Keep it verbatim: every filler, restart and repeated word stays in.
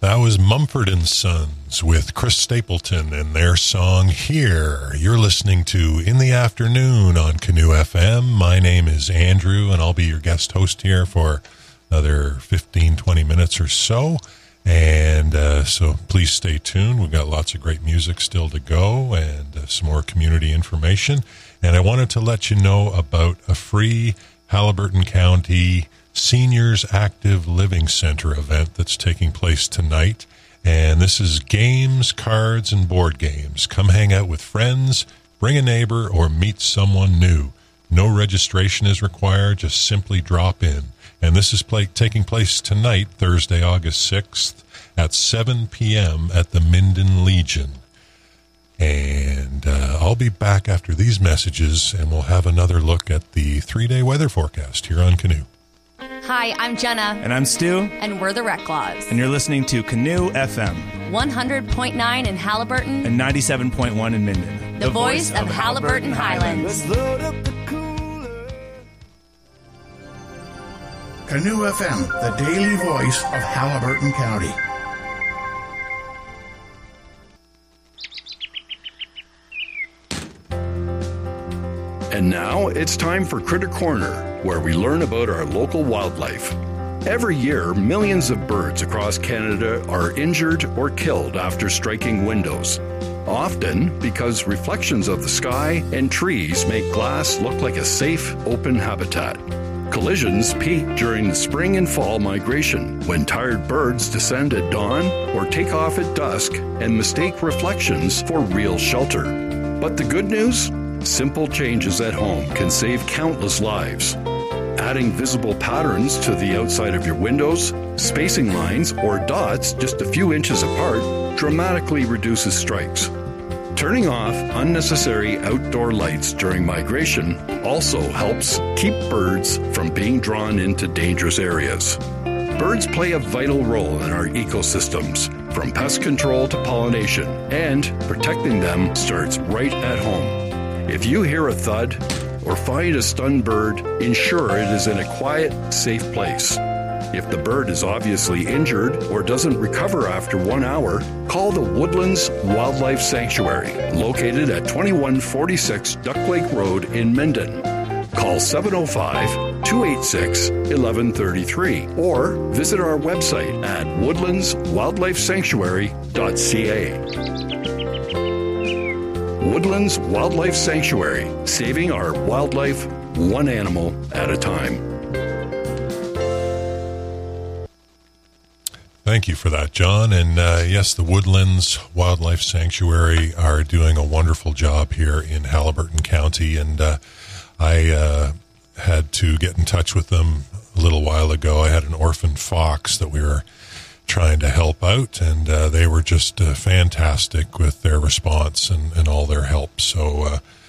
That was Mumford and Sons with Chris Stapleton and their song Here. You're listening to In the Afternoon on Canoe F M. My name is Andrew, and I'll be your guest host here for another fifteen, twenty minutes or so. And uh, so please stay tuned. We've got lots of great music still to go and uh, some more community information. And I wanted to let you know about a free Haliburton County Seniors Active Living Center event that's taking place tonight. And this is games, cards, and board games. Come hang out with friends, bring a neighbor, or meet someone new. No registration is required. Just simply drop in. And this is play, taking place tonight, Thursday, August sixth, at seven p.m. at the Minden Legion. And uh, I'll be back after these messages, and we'll have another look at the three-day weather forecast here on Canoe. Hi, I'm Jenna. And I'm Stu. And we're the Reclaws. And you're listening to Canoe F M. one hundred point nine in Haliburton. And ninety-seven point one in Minden. The, the voice, voice of, of Haliburton, Haliburton Highlands. Let's load up the cooler. Canoe F M, the daily voice of Haliburton County. And now it's time for Critter Corner, where we learn about our local wildlife. Every year, millions of birds across Canada are injured or killed after striking windows. Often because reflections of the sky and trees make glass look like a safe, open habitat. Collisions peak during the spring and fall migration, when tired birds descend at dawn or take off at dusk and mistake reflections for real shelter. But the good news? Simple changes at home can save countless lives. Adding visible patterns to the outside of your windows, spacing lines, or dots just a few inches apart dramatically reduces strikes. Turning off unnecessary outdoor lights during migration also helps keep birds from being drawn into dangerous areas. Birds play a vital role in our ecosystems, from pest control to pollination, and protecting them starts right at home. If you hear a thud or find a stunned bird, ensure it is in a quiet, safe place. If the bird is obviously injured or doesn't recover after one hour, call the Woodlands Wildlife Sanctuary, located at twenty-one forty-six Duck Lake Road in Minden. Call seven oh five, two eight six, one one three three or visit our website at woodlands wildlife sanctuary dot c a. Woodlands Wildlife Sanctuary, saving our wildlife one animal at a time. Thank you for that, John. And uh, yes, the Woodlands Wildlife Sanctuary are doing a wonderful job here in Haliburton County. And uh, I uh, had to get in touch with them a little while ago. I had an orphan fox that we were trying to help out, and uh, they were just uh, fantastic with their response and, and all their help. So uh,